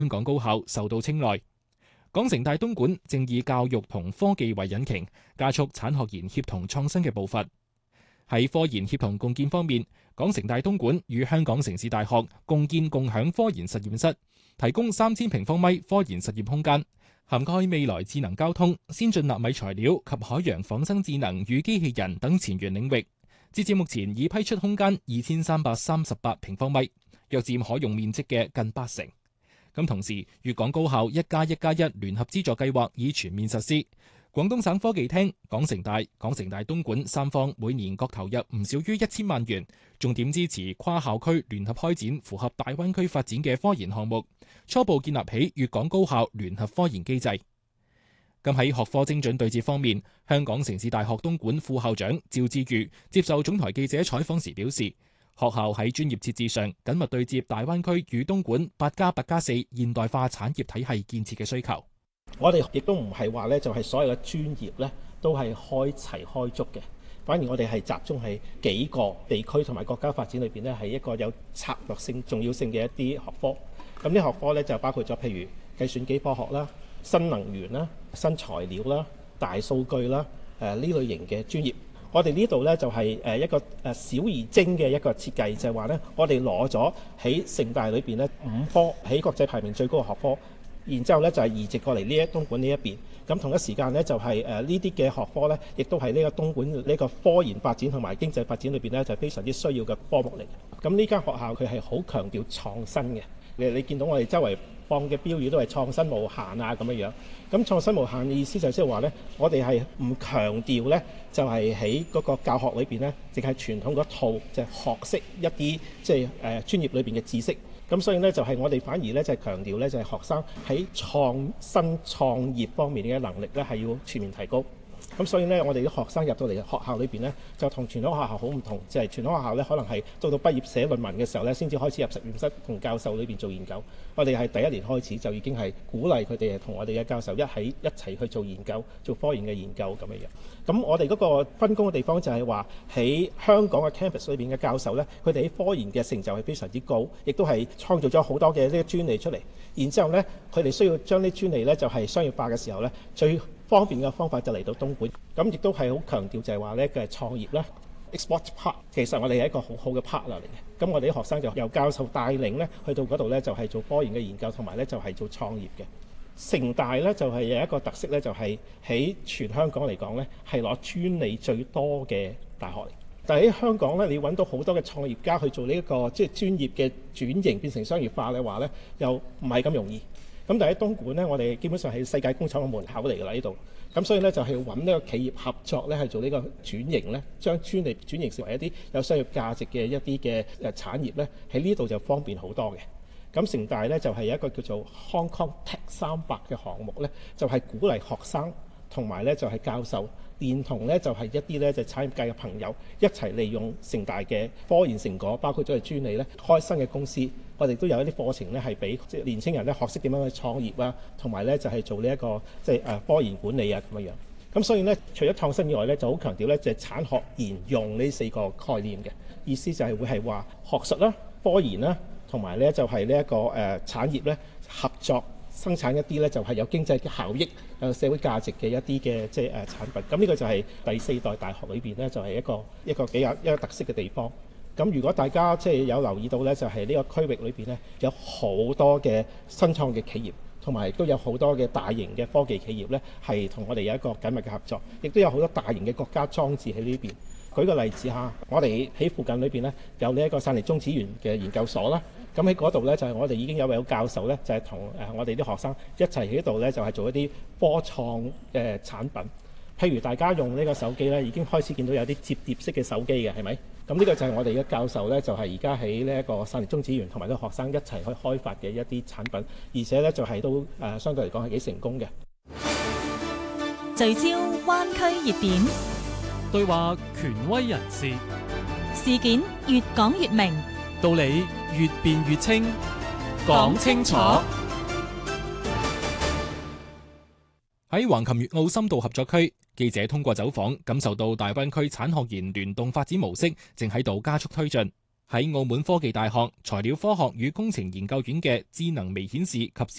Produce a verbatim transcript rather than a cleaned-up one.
香港高校受到青睞。港城大東莞正以教育同科技為引擎，加速產學研協同創新嘅步伐。喺科研協同共建方面，港城大東莞與香港城市大學共建共享科研實驗室，提供三千平方米科研實驗空間，涵蓋未來智能交通、先進納米材料及海洋仿生智能與機器人等前沿領域。截至目前已批出空間二千三百三十八平方米，約佔可用面積嘅近八成。咁同時，粵港高校一加一加一聯合資助計劃已全面實施。廣東省科技廳、港城大、港城大東莞三方每年各投入唔少於一千萬元，重點支持跨校區聯合開展符合大灣區發展嘅科研項目，初步建立起粵港高校聯合科研機制。咁喺學科精準對接方面，香港城市大學東莞副校長趙志宇接受總台記者採訪時表示，學校喺專業設置上緊密對接大灣區與東莞八加八加四現代化產業體系建設嘅需求。 我哋亦都唔係話咧，就係所有嘅專業咧都係開齊開足嘅，反而我哋係集中喺幾個地區同埋國家發展裏邊咧，係一個有策略性、重要性嘅一啲學科。咁呢學科咧就包括咗譬如計算機科學啦、新能源啦、新材料啦、大數據啦，誒呢類型嘅專業。我哋呢度咧就係誒一個誒小而精嘅一個設計，就係話咧，我哋攞咗喺城大裏邊咧五科喺國際排名最高嘅學科，然之後咧就係移植過嚟呢一東莞呢一邊。咁同一時間咧就係誒呢啲嘅學科咧，亦都係呢個東莞呢個科研發展同埋經濟發展裏邊咧就係非常之需要嘅科目嚟嘅。咁呢間學校佢係好強調創新嘅。你你見到我哋周圍放嘅標語都係創新無限啊咁樣樣。咁創新無限嘅意思就係即係話咧，我哋係唔強調咧，就係喺嗰個教學裏邊咧，淨係傳統嗰套就係學識一啲即係誒專業裏邊嘅知識。咁所以咧就係我哋反而咧就係強調咧就係學生喺創新創業方面嘅能力咧係要全面提高。咁所以咧，我哋啲學生入到嚟學校裏邊咧，就同傳統學校好唔同，即係傳統學校咧，可能係到到畢業寫論文嘅時候咧，先至開始入實驗室同教授裏邊做研究。我哋係第一年開始就已經係鼓勵佢哋同我哋嘅教授一起一齊去做研究，做科研嘅研究咁樣樣。咁我哋嗰個分工嘅地方就係話喺香港嘅 campus 裏邊嘅教授咧，佢哋喺科研嘅成就係非常之高，亦都係創造咗好多嘅呢個專利出嚟。然之後咧，佢哋需要將啲專利咧就係商業化嘅時候咧，最方便嘅方法就嚟到東莞。咁亦都係好強調就係話咧嘅創業啦 ，export part 其實我哋係一個好好嘅 partner 嚟嘅。咁我哋啲學生就由教授帶領咧去到嗰度咧，就係做科研嘅研究，同埋咧就係做創業嘅。城大咧就係有一個特色咧，就係喺全香港嚟講咧係攞專利最多嘅大學嚟。但係喺香港咧，你揾到好多嘅創業家去做呢一個即係專業嘅轉型變成商業化嘅話咧，又唔係咁容易。咁但係喺東莞咧，我哋基本上係世界工廠嘅門口嚟㗎啦，呢度。咁所以咧就係揾呢個企業合作咧，係做呢個轉型咧，將專利轉型成為一啲有商業價值嘅一啲嘅誒產業咧，喺呢度就方便好多嘅。咁城大咧就係有一個叫做 Hong Kong Tech 三百嘅項目咧，就係鼓勵學生同埋咧就係教授，連同咧就係一啲咧就產業界嘅朋友一齊利用城大嘅科研成果，包括咗係專利咧，開新嘅公司。我哋都有一啲課程咧，係俾即係年青人咧學識點樣去創業啊，同埋咧就係做呢一個即係誒科研管理啊咁樣樣。咁所以咧，除咗創新以外咧，就好強調咧就係產學研用呢四個概念嘅意思，就係會係話學術啦、科研啦，同埋咧就係呢一個誒產業咧合作生產一啲咧就係有經濟嘅效益、有社會價值嘅一啲嘅即係誒產品。咁呢個就係第四代大學裏邊咧就係一個一個幾有一個特色嘅地方。咁如果大家即係有留意到咧，就係呢個區域裏邊咧有好多嘅新創嘅企業，同埋亦都有好多嘅大型嘅科技企業咧，係同我哋有一個緊密嘅合作，亦都有好多大型嘅國家裝置喺呢邊。舉個例子嚇，我哋喺附近裏邊咧有呢一個汕泥中子源嘅研究所啦。咁喺嗰度咧就係我哋已經有位教授咧，就係同誒我哋啲學生一齊喺度咧，就係做一啲科創嘅產品。譬如大家用呢個手機咧，已經開始見到有啲摺疊式嘅手機嘅，係咪？咁呢個就係我哋嘅教授咧，就係而家喺呢一個汕泥中子源同埋啲學生一齊去開發嘅一啲產品，而且咧就係都誒相對嚟講係幾成功嘅。 聚焦灣區熱點， 對話權威人士， 事件越講越明， 道理越辯越清，講清楚。 喺橫琴粵澳深度合作區，記者通過走訪，感受到大灣區產學研聯動發展模式正喺度加速推進。 喺澳門科技大學材料科學與工程研究院嘅智能微顯示及